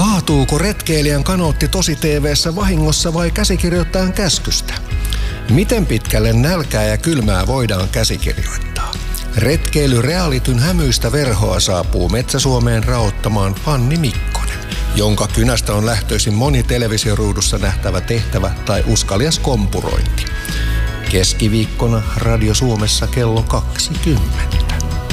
Kaatuuko retkeilijän kanootti tosi TV:ssä vahingossa vai käsikirjoittajan käskystä? Miten pitkälle nälkää ja kylmää voidaan käsikirjoittaa? Retkeily-realityn hämyistä verhoa saapuu Metsä-Suomeen raottamaan Fanni Mikkonen, jonka kynästä on lähtöisin moni televisioruudussa nähtävä tehtävä tai uskalias kompurointi. Keskiviikkona Radio Suomessa kello 20.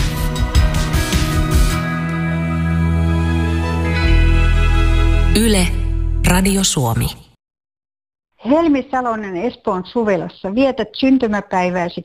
Yle, Radio Suomi. Helmi Salonen Espoon Suvelassa. Vietät syntymäpäivääsi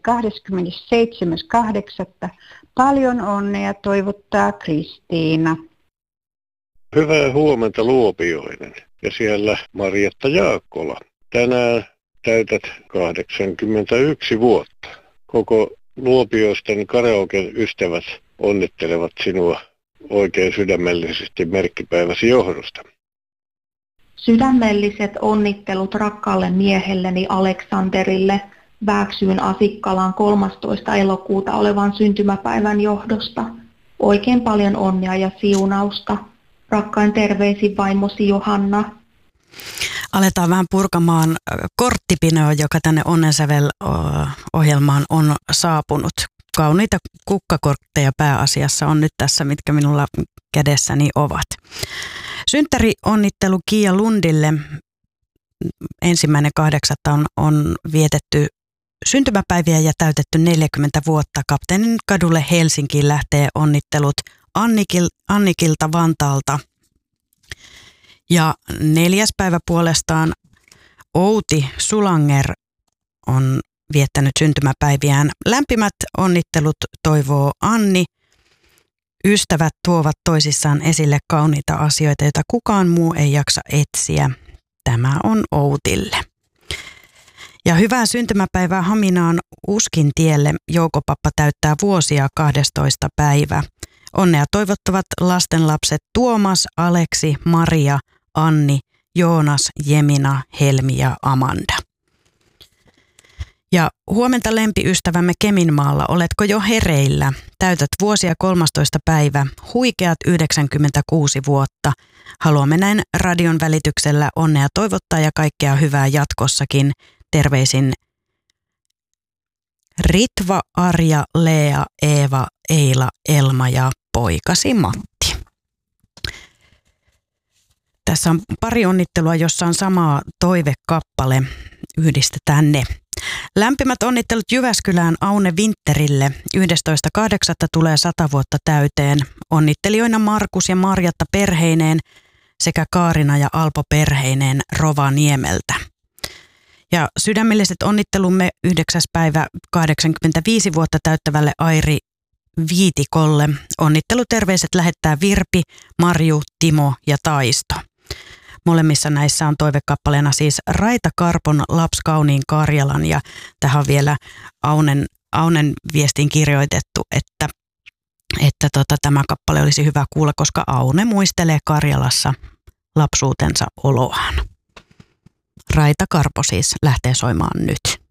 27.8. Paljon onnea toivottaa Kristiina. Hyvää huomenta Luopioinen ja siellä Marjatta Jaakkola. Tänään täytät 81 vuotta. Koko Luopioisten karaoken ystävät onnittelevat sinua oikein sydämellisesti merkkipäiväsi johdosta. Sydämelliset onnittelut rakkaalle miehelleni Aleksanterille Vääksyyn Asikkalan 13. elokuuta olevan syntymäpäivän johdosta. Oikein paljon onnea ja siunausta. Rakkain terveisin vaimosi Johanna. Aletaan vähän purkamaan korttipinoa, joka tänne Onnensävel-ohjelmaan on saapunut. Kauniita kukkakortteja pääasiassa on nyt tässä, mitkä minulla kädessäni ovat. Synttäri-onnittelu Kiia Lundille 1.8. on vietetty syntymäpäiviä ja täytetty 40 vuotta. Kapteenin kadulle Helsinkiin lähtee onnittelut Annikilta Vantaalta. Ja 4. päivä puolestaan Outi Sulanger on viettänyt syntymäpäiviään. Lämpimät onnittelut toivoo Anni. Ystävät tuovat toisissaan esille kauniita asioita, joita kukaan muu ei jaksa etsiä. Tämä on Outille. Ja hyvää syntymäpäivää Haminaan Uskintielle. Joukopappa täyttää vuosia 12. päivä. Onnea toivottavat lastenlapset Tuomas, Aleksi, Maria, Anni, Joonas, Jemina, Helmi ja Amanda. Ja huomenta lempiystävämme Keminmaalla, oletko jo hereillä? Täytät vuosia 13. päivä, huikeat 96 vuotta. Haluamme näin radion välityksellä onnea toivottaa ja kaikkea hyvää jatkossakin. Terveisin Ritva, Arja, Lea, Eeva, Eila, Elma ja poikasi Matti. Tässä on pari onnittelua, jossa on sama toivekappale. Yhdistetään ne. Lämpimät onnittelut Jyväskylään Aune Winterille. 11.8. tulee 100 vuotta täyteen. Onnittelijoina Markus ja Marjatta perheineen sekä Kaarina ja Alpo perheineen Rovaniemeltä. Ja sydämelliset onnittelumme 9. päivä 85 vuotta täyttävälle Airi Viitikolle. Onnitteluterveiset lähettää Virpi, Marju, Timo ja Taisto. Molemmissa näissä on toivekappaleena siis Raita Karpon Laps kauniin Karjalan ja tähän on vielä Aunen viestiin kirjoitettu, että tämä kappale olisi hyvä kuulla, koska Aune muistelee Karjalassa lapsuutensa oloaan. Raita Karpo siis lähtee soimaan nyt.